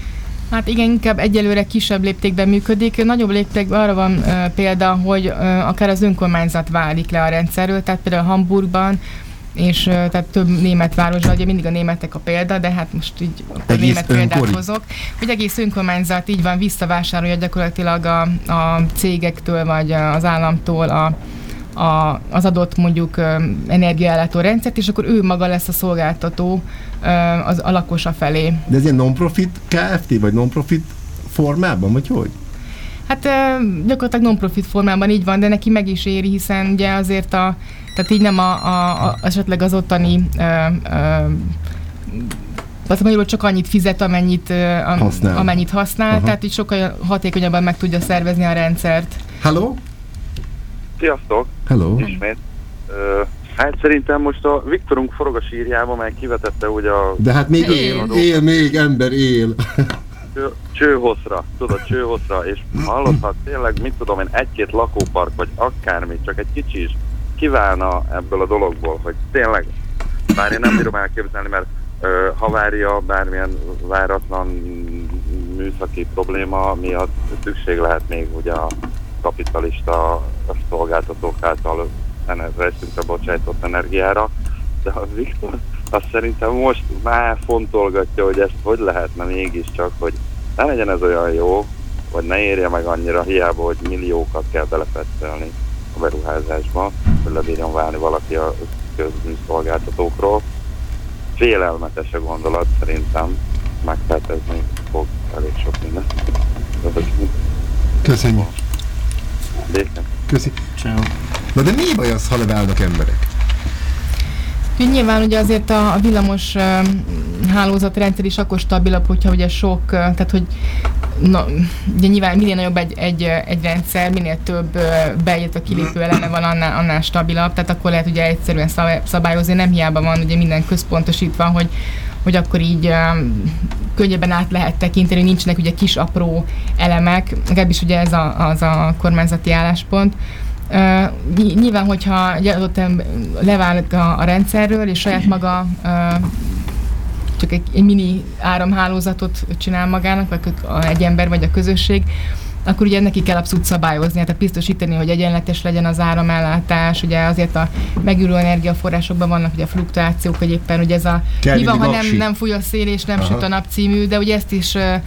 Hát igen, inkább egyelőre kisebb léptékben működik. Nagyobb léptékben arra van uh, példa, hogy uh, akár az önkormányzat válik le a rendszerről, tehát például Hamburgban, és uh, tehát több német városban, ugye mindig a németek a példa, de hát most így a német példát hozok, hogy egész önkormányzat így van, visszavásárolja gyakorlatilag a, a cégektől, vagy az államtól a A, az adott mondjuk energiaellátó rendszert, és akkor ő maga lesz a szolgáltató az a lakosa felé. De ez ilyen non-profit Kft. Vagy non-profit formában, vagy hogy? Hát gyakorlatilag non-profit formában így van, de neki meg is éri, hiszen ugye azért a, tehát így nem a, a, a esetleg az ottani ö, ö, azt mondjuk, csak annyit fizet, amennyit a, használ, amennyit használ tehát így sokkal hatékonyabban meg tudja szervezni a rendszert. Hello? Sziasztok! Hello! Ismét. Uh, hát szerintem most a Viktorunk forog a sírjába, meg kivetette ugye a... De hát még él, él még, ember él. Cső, csőhosszra, tudod, csőhosszra, és hallottak tényleg, mit tudom én, egy-két lakópark, vagy akármi, csak egy kicsi is kiválna ebből a dologból, hogy tényleg, bár én nem bírom elképzelni, mert uh, havária, bármilyen váratlan műszaki probléma miatt szükség lehet még ugye a kapitalista szolgáltatók által rejtünkre bocsájtott energiára, de a Viktor azt szerintem most már fontolgatja, hogy ezt hogy lehetne mégiscsak, hogy ne legyen ez olyan jó, vagy ne érje meg annyira hiába, hogy milliókat kell belepetszelni a beruházásba, hogy lebírjon válni valaki a közműszolgáltatókról. Félelmetes a gondolat, szerintem megfertezni fog elég sok minden. Köszönjük. Köszi. Ciao. Na de mi baj az, ha leválnak emberek? Nyilván ugye azért a, a villamos uh, hálózatrendszer is akkor stabilabb, hogyha ugye sok, uh, tehát hogy na, ugye nyilván minél nagyobb egy, egy, egy rendszer, minél több uh, beírtva kilépő eleme van, annál, annál stabilabb, tehát akkor lehet ugye egyszerűen szabályozni, nem hiába van ugye minden központosítva, hogy hogy akkor így um, könnyebben át lehet tekinteni, nincsenek ugye kis apró elemek, legalábbis ugye ez a, az a kormányzati álláspont. Uh, nyilván, hogyha leválik a, a rendszerről, és saját maga uh, csak egy, egy mini áramhálózatot csinál magának, vagy egy ember, vagy a közösség, akkor ugye neki kell abszolút szabályozni, tehát biztosítani, hogy egyenletes legyen az áramellátás, ugye azért a megújuló energiaforrásokban vannak ugye a fluktuációk, hogy éppen ugye ez a mi van, ha nem, nem fúj a szél és nem Aha. süt a nap című, de ugye ezt is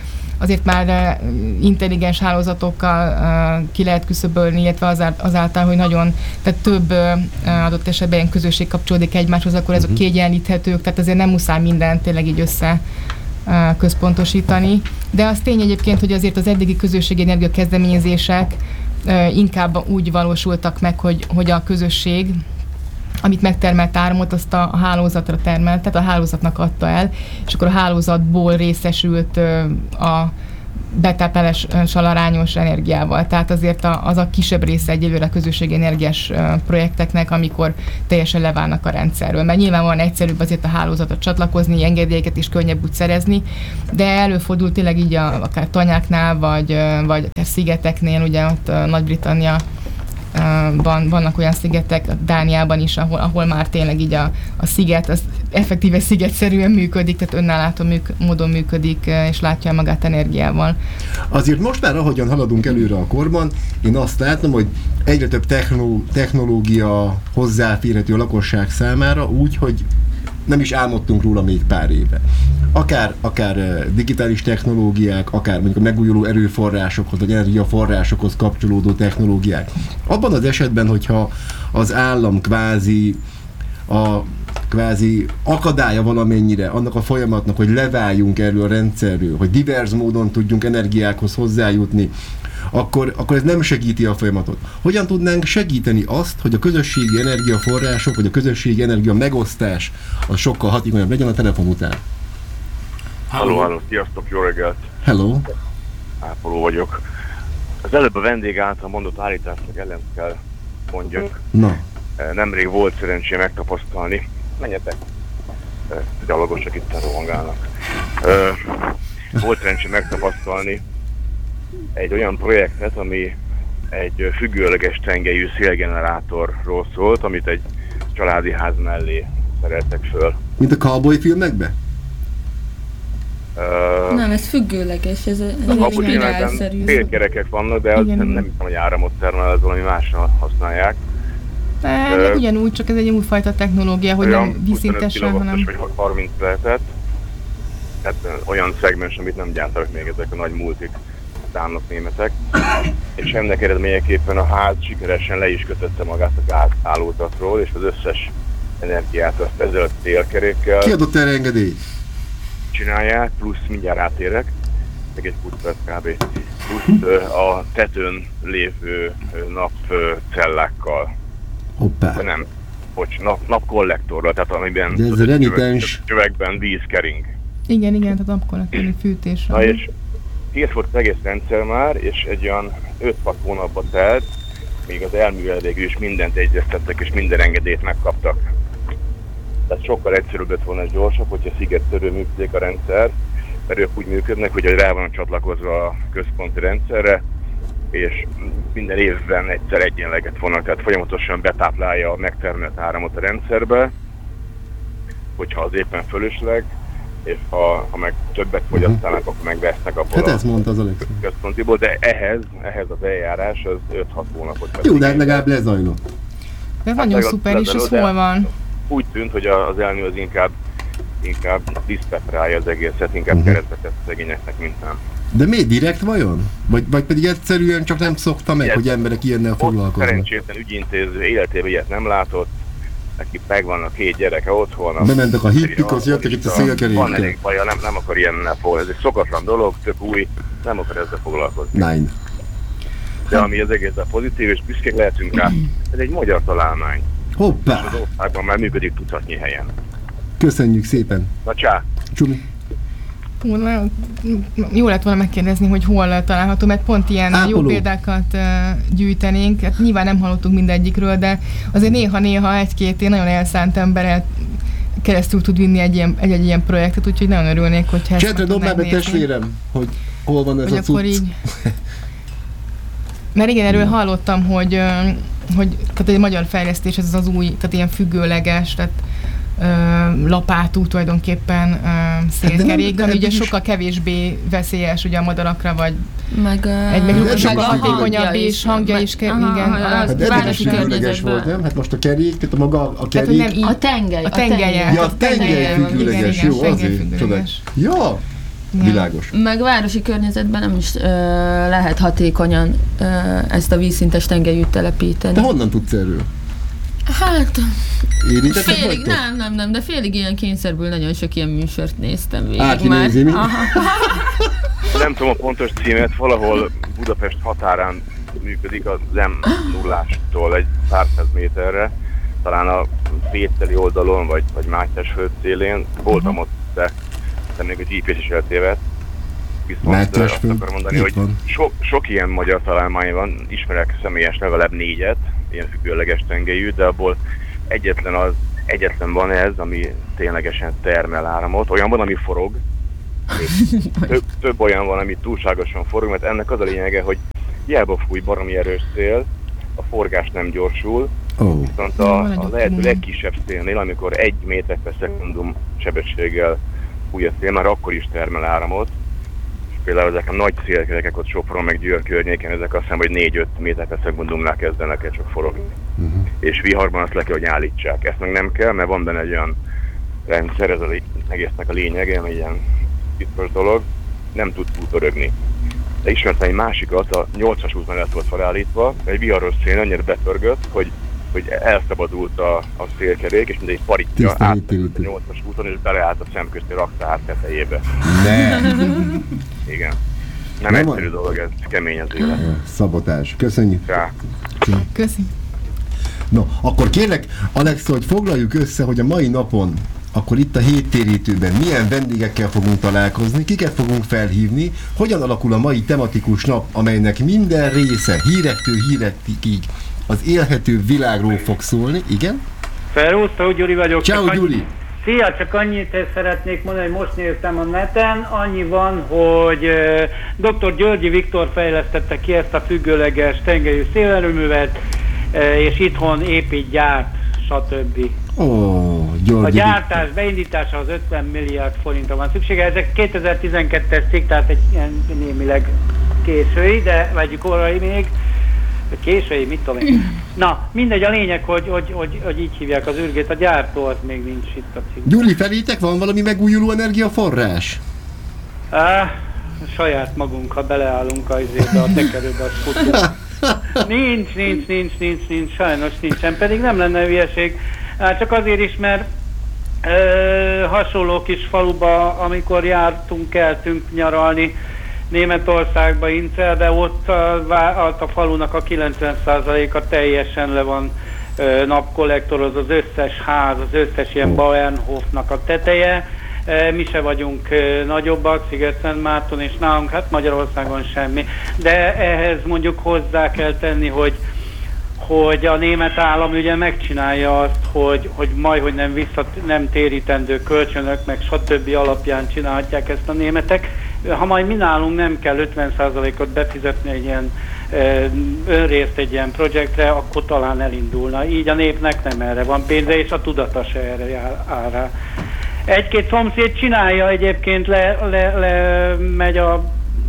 azért már intelligens hálózatokkal ki lehet küszöbölni, illetve azáltal, hogy nagyon, tehát több adott esetben ilyen közösség kapcsolódik egymáshoz, akkor ezek uh-huh. kiegyenlíthetők, tehát azért nem muszáj mindent tényleg így össze központosítani. De az tény egyébként, hogy azért az eddigi közösségi energia kezdeményezések inkább úgy valósultak meg, hogy, hogy a közösség, amit megtermelt áramot, azt a, a hálózatra termelt, tehát a hálózatnak adta el, és akkor a hálózatból részesült a betáplálással arányos energiával. Tehát azért a, az a kisebb része egyelőre a közösségi energiás projekteknek, amikor teljesen leválnak a rendszerről. Mert nyilvánvalóan egyszerűbb azért a hálózatra csatlakozni, engedélyeket is könnyebb úgy szerezni, de előfordul tényleg így a, akár tanyáknál, vagy, vagy akár szigeteknél, ugye ott Nagy-Britannia Van, vannak olyan szigetek, Dániában is, ahol, ahol már tényleg így a, a sziget, az effektíve szigetszerűen működik, tehát önállátó műk, módon működik, és látja magát energiával. Azért most már, ahogyan haladunk előre a korban, én azt látom, hogy egyre több technó, technológia hozzáférhető a lakosság számára, úgy, hogy nem is álmodtunk róla még pár éve. Akár, akár digitális technológiák, akár mondjuk a megújuló erőforrásokhoz, vagy energiaforrásokhoz kapcsolódó technológiák. Abban az esetben, hogyha az állam kvázi, a, kvázi akadálya valamennyire annak a folyamatnak, hogy leváljunk erről a rendszerről, hogy divers módon tudjunk energiákhoz hozzájutni, akkor, akkor ez nem segíti a folyamatot. Hogyan tudnánk segíteni azt, hogy a közösségi energiaforrások, vagy a közösségi energia megosztás az sokkal hatékonyabb legyen a telefon után? Halló, halló, sziasztok, jó reggelt! Hello! Ápoló vagyok. Az előbb a vendég által mondott állításnak ellen kell mondjak. Na. Nemrég volt szerencsém megtapasztalni. Menjetek! Gyalogosok itt rohangálnak. Volt szerencsém megtapasztalni egy olyan projektet, ami egy függőleges tengelyű szélgenerátorról szólt, amit egy családi ház mellé szereltek föl. Mint a cowboy filmekben? Uh, nem, ez függőleges, ez, ez egy generálszerű. Félkerekek vannak, de az nem, nem hiszem, hogy áramot termel, ez valami másra használják. De uh, ugyanúgy, csak ez egy újfajta technológia, hogy nem vízszintesen, hanem... vagy harminc lehetett. Tehát olyan szegmens, amit nem gyártanak még ezek a nagy multik, dánok, németek. És ennek eredményeképpen a ház sikeresen le is kötötte magát a gázhálózatról, és az összes energiát azt ezzel a télkerékkel... Ki adott erre engedélyt? Csinálják, plusz mindjárt átérek, meg egy pusztát kb. Plusz a tetőn lévő napcellákkal. Hoppá. Nem, bocs, nap, napkollektorral, tehát amiben de ez a renitens csövekben víz kering. Igen, igen, tehát napkollektorni fűtésre. Na és kész volt az egész rendszer már, és egy olyan öt-hat hónapba telt, még az elművelet is mindent egyeztettek, és minden engedélyt megkaptak. Tehát sokkal egyszerűbb lett volna, gyorsabb, hogyha szigetszerűen működik a rendszer, mert ők úgy működnek, hogy rá van csatlakozva a központi rendszerre, és minden évben egyszer egyenleget vonnak, tehát folyamatosan betáplálja a megtermelt áramot a rendszerbe, hogyha az éppen fölösleg, és ha, ha meg többet fogyasztanak, uh-huh. akkor megvesznek abból hát ezt mondta az a központiból, de ehhez, ehhez az eljárás az öt-hat hónapot. Jó, de legalább lezajlott. De hát nagyon szuper, és ez hol van? Úgy tűnt, hogy az elmű az inkább, inkább diszpetrálja az egészet, inkább uh-huh. keresztbe tett szegényeknek, mint nem. De miért direkt vajon? Vagy, vagy pedig egyszerűen csak nem szokta meg, ilyet, hogy emberek ilyennel foglalkoznak? Szerencsétlen ügyintéző életében ilyet nem látott, neki megvan a két gyereke otthon. Bementek a hippikhoz, jöttek itt a szélkerékkel. Van elég baja, nem, nem akar ilyennel foglalkozni. Ez egy szokatlan dolog, tök új, nem akar ezzel foglalkozni. Nine. De ami az egészen pozitív, és büszkék lehetünk rá, ez egy magyar találmány. Hoppá! És az országban már működik tucatnyi helyen. Köszönjük szépen! Na csá! Csumi! Jó lett volna megkérdezni, hogy hol található, mert pont ilyen Ápoló. Jó példákat uh, gyűjtenénk. Hát nyilván nem hallottunk mindegyikről, de azért néha-néha egy-két én nagyon elszánt emberrel keresztül tud vinni egy ilyen, egy, egy ilyen projektet, úgyhogy nagyon örülnék, hogyha ezt Csetre dobnál be testvérem, hogy hol van ez hogy a cucc. Így... Mert igen, erről hallottam, hogy, hogy tehát egy magyar fejlesztés, ez az új, tehát ilyen függőleges, tehát Uh, lapátú tulajdonképpen uh, szélkerék, ami ugye sokkal kevésbé veszélyes ugye a madarakra, vagy meg, uh, egy meg sokkal hangja hatékonyabb és hangja is, ke- aha, igen. aha, hát eddig is függőleges volt, nem? Hát most a kerék, tehát a maga a kerék. Tehát, a tengely. A tengelye. Ja, a tengely függőleges, jó, azért. Csodás. Ja, Világos. Meg városi környezetben nem is ö, lehet hatékonyan ö, ezt a vízszintes tengelyűt telepíteni. De honnan tudsz erről? Hát... Érintettek Félig, vagytok? nem, nem, nem, de félig ilyen kényszerből nagyon sok ilyen műsort néztem végig Áki már. nézi, mi? Nem tudom a pontos címet, valahol Budapest határán működik az em nullástól egy pár száz méterre, talán a Pételi oldalon, vagy, vagy Mátyásföld szélén. Voltam ott, de, de még a gé pé es is eltévedt. Viszont azt akarom mondani, hogy so, sok ilyen magyar találmány van, ismerek személyes legalább négyet, ilyen függőleges tengelyű, de abból egyetlen az, egyetlen van ez, ami ténylegesen termel áramot. Olyan van, ami forog, több, több olyan van, ami túlságosan forog, mert ennek az a lényege, hogy hiába fúj baromi erős szél, a forgás nem gyorsul, oh. viszont a, a lehető legkisebb szélnél, amikor egy méter per szekundum sebességgel fúj a szél, már akkor is termel áramot. És például ezek a nagy szélkerekek ott Sopron meg Győr környéken, ezek azt hiszem, hogy négy-öt méter per szekundumnál kezdenek el csak forogni. Uh-huh. És viharban azt le kell, hogy állítsák. Ezt meg nem kell, mert van benne egy olyan rendszer, ez az egésznek a lényege, ami ilyen biztos dolog, nem tud túlpörögni. De ismertem egy másikat, a nyolcas út mellett volt felállítva, egy viharos szél annyira betörgött, hogy, hogy elszabadult a, a szélkerék, és mindegy paritja át a nyolcas úton, és beleállt a szemközti raktár tetejébe. Ne! Igen. Nem, nem egyszerű a... dolog, ez kemény az élet. Szabotás. Köszönjük. Ja. Köszönjük. No, akkor kérlek, Alexa, hogy foglaljuk össze, hogy a mai napon akkor itt a héttérítőben milyen vendégekkel fogunk találkozni, kiket fogunk felhívni, hogyan alakul a mai tematikus nap, amelynek minden része hírektől hírekig az élhető világról fog szólni. Igen? Szervusz, Gyuri vagyok. Ciao, Gyuri! Annyi... Szia, csak annyit szeretnék mondani, hogy most néztem a neten, annyi van, hogy uh, dr. Györgyi Viktor fejlesztette ki ezt a függőleges tengelyű szélerőművet, uh, és itthon épít, gyárt, stb. Oh, Györgyi a gyártás beindítása az ötven milliárd forintra van szüksége. Ezek kétezer-tizenkettes cikk, tehát egy ilyen némileg késői, de vegyük orrai még. Késői, mit tudom én. Na, mindegy, a lényeg, hogy, hogy, hogy, hogy így hívják az űrgét, a gyártó az még nincs itt a cikk. Gyuri, felétek van valami megújuló energiaforrás? Á, saját magunk, ha beleállunk a izébe, a tekerőbe, az futunk. Nincs, nincs, nincs, nincs, nincs, sajnos nincsen, pedig nem lenne hülyeség. Csak azért is, mert ö, hasonló kis faluba, amikor jártunk, keltünk nyaralni Németországba, Incelbe, ott a, a falunak a kilencven százaléka teljesen le van ö, napkollektoroz, az összes ház, az összes ilyen Bauernhofnak a teteje. E, mi se vagyunk e, nagyobbak, Sziget-Szentmárton, és nálunk hát Magyarországon semmi. De ehhez mondjuk hozzá kell tenni, hogy hogy a német állam ugye megcsinálja azt, hogy, hogy majd, hogy nem, visszat, nem térítendő kölcsönök, meg stb. Alapján csinálhatják ezt a németek. Ha majd mi nálunk nem kell ötven százalékot befizetni egy ilyen e, önrészt egy ilyen projektre, akkor talán elindulna. Így a népnek nem erre van pénze, és a tudata se erre áll rá. Egy-két szomszéd csinálja egyébként, le, le, le megy a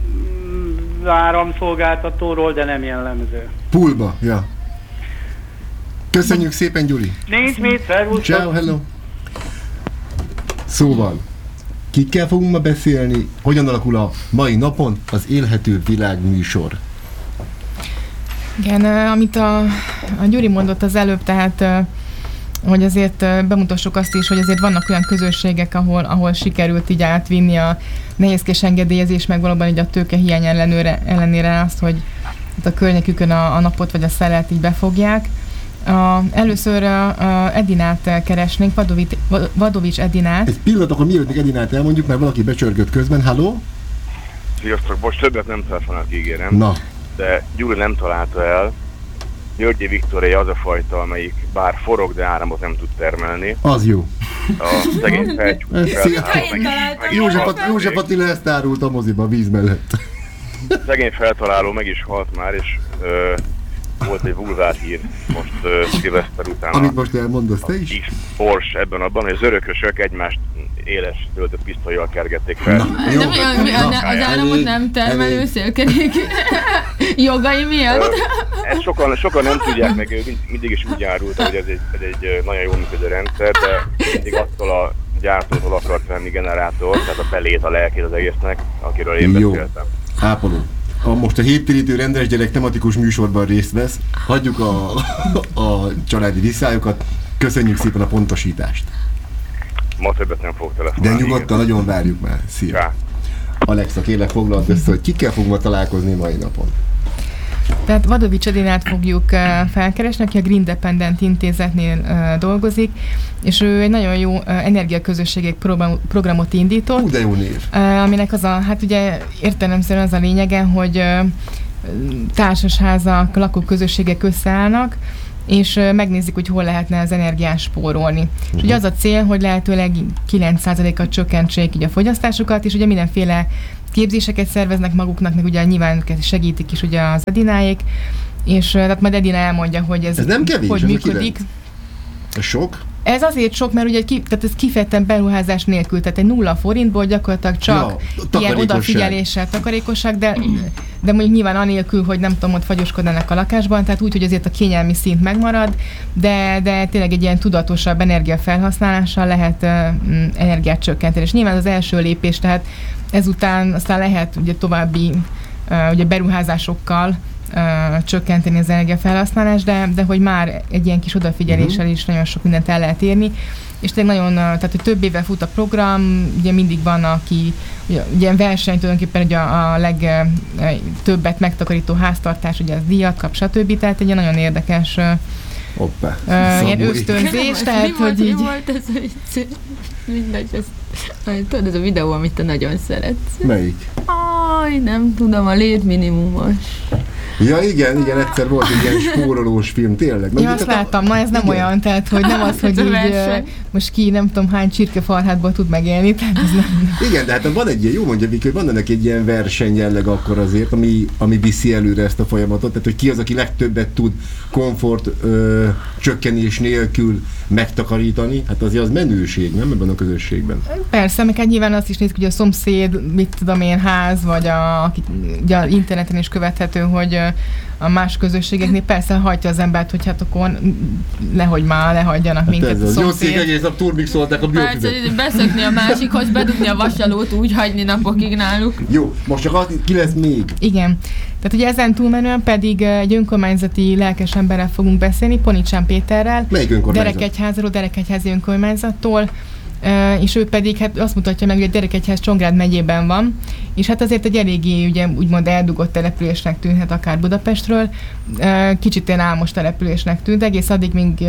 áramszolgáltatóról, de nem jellemző. Pulba, ja. Köszönjük szépen, Gyuri! Nincs mit, szervusztok! Ciao, hello! Szóval, kikkel fogunk ma beszélni, hogyan alakul a mai napon az Élhető Világ műsor? Igen, amit a, a Gyuri mondott az előbb, tehát hogy azért bemutassuk azt is, hogy azért vannak olyan közösségek, ahol, ahol sikerült így átvinni a nehézkés engedélyezés, meg valóban így a tőke hiány ellenőre, ellenére azt, hogy a környékükön a, a napot vagy a szelet így befogják. A, először a, a Edinát keresnénk, Vadovics, Vadovics Edinát. Egy pillanat, akkor mielőtt Edinát elmondjuk, mert valaki becsörgött közben. Halló? Sziasztok, most többet nem telefonálok, ígérem. Na. De Gyuri nem találta el. Györgyi Viktoré az a fajta, amelyik bár forog, de áramot nem tud termelni. Az jó. A szegény feltaláló József Attila ezt árult a moziba a víz mellett. Szegény feltaláló meg is halt már, és ö, volt egy vulgár hír most ö, szilveszter után. Amit most elmondasz te is? Porsche ebben abban, hogy az örökösök egymást éles töltött pisztollyal kergették fel. Na, de mi, mi, a, ne, az áramot nem termelő szélkerék jogai miatt? Ö, ezt sokan, sokan nem tudják, meg mind, mindig is úgy árult, hogy ez egy, ez egy nagyon jól működő rendszer, de mindig attól a gyártótól akart venni generátor, tehát a belét, a lelkét az egésznek, akiről én Jó. beszéltem. Ápoló. A most a héttérítő rendes gyerek tematikus műsorban részt vesz. Hagyjuk a, a családi viszályokat. Köszönjük szépen a pontosítást. Ma többet nem fog telefonálni. De nyugodtan, nagyon várjuk már. Szia. Ja. Alexa, kérlek foglald össze, hogy kikkel fogunk ma találkozni mai napon. Tehát Vadovics Edinát fogjuk uh, felkeresni, aki a Green Dependent intézetnél uh, dolgozik, és ő egy nagyon jó uh, energiaközösségek program, programot indított. Hú, de jó név. Uh, aminek az a, hát ugye értelemszerűen az a lényege, hogy uh, társasházak, lakóközösségek összeállnak, és uh, megnézik, hogy hol lehetne az energiát spórolni. Uh-huh. És ugye az a cél, hogy lehetőleg kilenc százalékkal csökkentsék így a fogyasztásukat, és ugye mindenféle képzéseket szerveznek maguknak, meg ugye nyilván őket segítik is ugye az Edináék, és tehát majd Edina elmondja, hogy ez, ez nem kevés, hogy ez működik. Ez sok? Ez azért sok, mert ugye ki, tehát ez kifejezetten beruházás nélkül, tehát egy nulla forintból gyakorlatilag csak ja, ilyen odafigyeléssel, takarékosság, de, de mondjuk nyilván anélkül, hogy nem tudom, ott fagyoskodnának a lakásban, tehát úgy, hogy azért a kényelmi szint megmarad, de, de tényleg egy ilyen tudatosabb energiafelhasználással lehet uh, energiát csökkenteni. És nyilván az első lépés, tehát ezután aztán lehet ugye további uh, ugye beruházásokkal Uh, csökkenteni az energiafelhasználást, de, de hogy már egy ilyen kis odafigyeléssel uh-huh. is nagyon sok mindent el lehet érni. És tényleg nagyon, uh, tehát hogy több éve fut a program, ugye mindig van, aki ugye, ugye verseny tulajdonképpen ugye a, a legtöbbet megtakarító háztartás, ugye az díjat kap, stb. Tehát egy nagyon érdekes uh, Hoppá. Uh, ilyen ösztönzés, tehát, hogy így... Mi volt ez a vicc? Mindegy, ez... Tudod, ez a videó, amit te nagyon szeretsz. Melyik? Aj, nem tudom, a létminimumos. Ja, igen, igen, egyszer volt egy ilyen spórolós film, tényleg. Ja, azt láttam, na ez nem igen. olyan, tehát hogy nem az, hogy így most ki nem tudom hány csirkefarhátból tud megélni, tehát ez nem... Igen, de hát van egy ilyen, jó mondja Viki, hogy van ennek egy ilyen versenyjelleg akkor azért, ami, ami viszi előre ezt a folyamatot, tehát hogy ki az, aki legtöbbet tud komfort ö, csökkenés nélkül megtakarítani, hát azért az menőség, nem ebben a közösségben. Persze, meg hát nyilván azt is nézzük, hogy a szomszéd, mit tudom én, ház, vagy a, aki ugye a interneten is követhető, hogy a más közösségeknél persze hagyja az embert, hogy hát akkor nehogy már lehagyjanak hát minket a szomszéd. Jó cég egész nap turmixolták a biofizet. Persze, beszökni a másikhoz, bedugni a vasalót, úgy hagyni napokig náluk. Jó, most csak az, ki lesz még? Igen. Tehát ugye ezen túlmenően pedig egy önkormányzati lelkes emberrel fogunk beszélni, Ponicsán Péterrel. Melyik önkormányzat? Derekegyházról, Derekegyházi önkormányzattól. Uh, és ő pedig hát azt mutatja meg, hogy a Derekegyház Csongrád megyében van, és hát azért egy eléggé ugye, úgymond eldugott településnek tűnhet akár Budapestről. Uh, kicsit ilyen álmos településnek tűnt, egész addig még uh,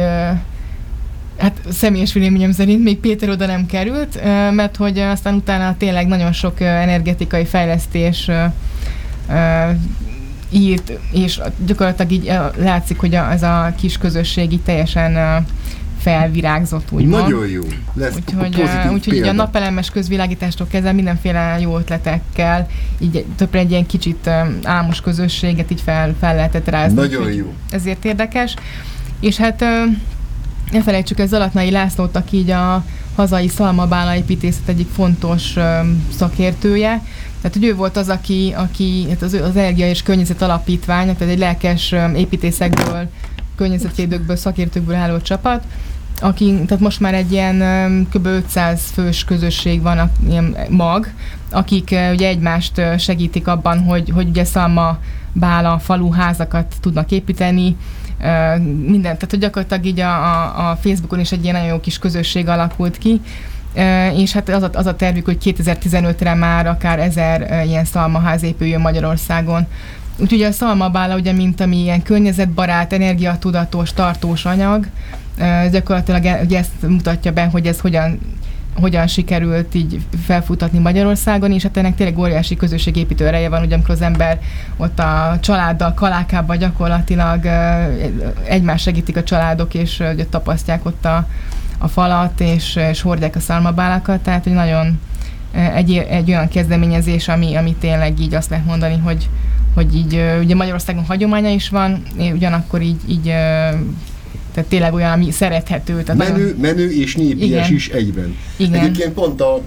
hát személyes véleményem szerint még Péter oda nem került, uh, mert hogy aztán utána tényleg nagyon sok uh, energetikai fejlesztés uh, uh, írt, és gyakorlatilag így uh, látszik, hogy a, ez a kis közösség így teljesen uh, felvirágzott, úgymond. Nagyon jó. Lesz úgyhogy úgyhogy így a napelemes közvilágítástól kezdve mindenféle jó ötletekkel, így többre egy ilyen kicsit álmos közösséget így fel, fel lehetett rázni. Nagyon jó. Ezért érdekes. És hát ne felejtsük el Zalatnai Lászlót, aki így a hazai szalmabála építészet egyik fontos szakértője. Tehát, hogy ő volt az, aki, aki hát az, az Energia és Környezet Alapítvány, tehát egy lelkes építészekből, környezetvédőkből, szakértőkből álló csapat, aki, tehát most már egy ilyen kb. ötszáz fős közösség van, ilyen mag, akik ugye egymást segítik abban, hogy, hogy ugye szalmabála falu házakat tudnak építeni, mindent, tehát hogy gyakorlatilag így a, a, a Facebookon is egy ilyen nagyon jó kis közösség alakult ki, és hát az a, az a tervük, hogy kétezer-tizenötre már akár ezer ilyen szalmaház épüljön Magyarországon. Úgyhogy a szalmabála, ugye, mint ami ilyen környezetbarát, energiatudatos, tartós anyag, gyakorlatilag ugye ezt mutatja be, hogy ez hogyan, hogyan sikerült így felfutatni Magyarországon, és hát ennek tényleg óriási közösségépítő ereje van, ugye amikor az ember ott a családdal, kalákában gyakorlatilag egymást segítik a családok, és ugye tapasztják ott a, a falat, és, és hordják a szalmabálakat, tehát hogy nagyon egy, egy olyan kezdeményezés, ami, ami tényleg így azt lehet mondani, hogy hogy így ugye Magyarországon hagyománya is van, ugyanakkor így, így tehát tényleg olyan, ami szerethető. Tehát menő, nagyon... menő és népies is egyben. Igen. Egyébként pont a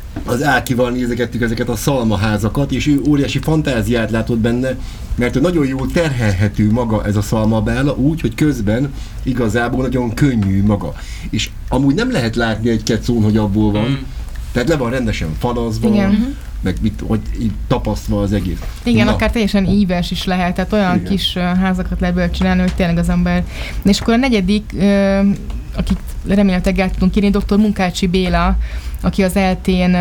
az Ákival nézegettük ezeket a szalmaházakat, és ő óriási fantáziát látott benne, mert ő nagyon jól terhelhető maga ez a szalmabála, úgy, hogy közben igazából nagyon könnyű maga. És amúgy nem lehet látni egy kecón, hogy abból van, mm. tehát le van rendesen falazva, igen. meg mit, hogy így tapasztva az egész. Igen, Na. akár teljesen íves is lehet, tehát olyan igen. kis házakat lehet belőle csinálni, hogy tényleg az ember. És akkor a negyedik, akik remélhetőleg el tudunk írni, doktor Munkácsi Béla, aki az eltén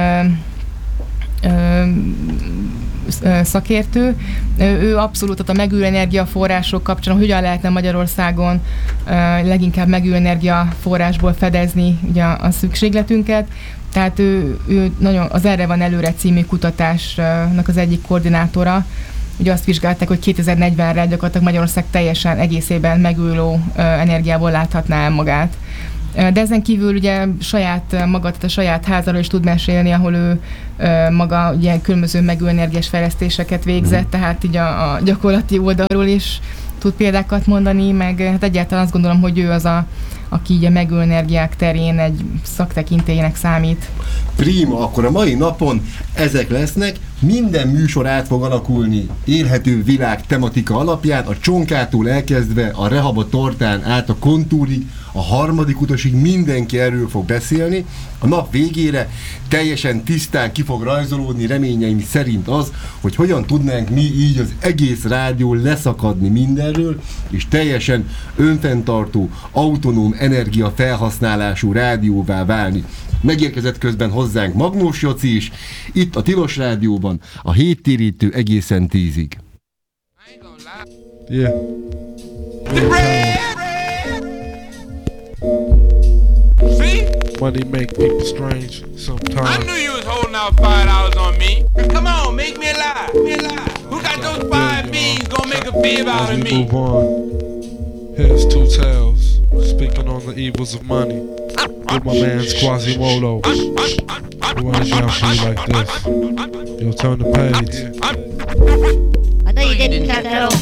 szakértő. Ő abszolút a megújuló energiaforrások kapcsán, hogyan lehetne Magyarországon leginkább megújuló energiaforrásból fedezni ugye a szükségletünket. Tehát ő, ő nagyon, az Erre van előre című kutatásnak az egyik koordinátora. Ugye azt vizsgálták, hogy kétezer-negyvenre gyakorlatilag Magyarország teljesen egészében megújuló energiából láthatná el magát. De ezen kívül ugye saját maga, tehát a saját házáról is tud mesélni, ahol ő maga ugye különböző megújuló energiás fejlesztéseket végzett, mm. tehát így a, a gyakorlati oldalról is tud példákat mondani, meg hát egyáltalán azt gondolom, hogy ő az a, aki így a megújuló energiák terén egy szaktekintélynek számít. Prima, akkor a mai napon ezek lesznek, minden műsor át fog alakulni élhető világ tematika alapján, a csonkától elkezdve a Rehaba tortán át a kontúrig, a harmadik utasig mindenki erről fog beszélni. A nap végére teljesen tisztán ki fog rajzolódni reményeim szerint az, hogy hogyan tudnánk mi így az egész rádió leszakadni mindenről, és teljesen önfenntartó, autonóm energia felhasználású rádióvá válni. Megérkezett közben hozzánk Magnós Joci is, itt a Tilos Rádióban, a héttérítő egészen tízig. Yeah. Money make people strange sometimes. I knew you was holding out five dollars on me. Come on, make me a lie. Make me a lie. Who got those five beans gonna make a bib out of me? Move on. Here's Two Tails speaking on the evils of money. With my man's Quasimodo. Who runs down for you like this? You'll turn the page. I know you didn't have that old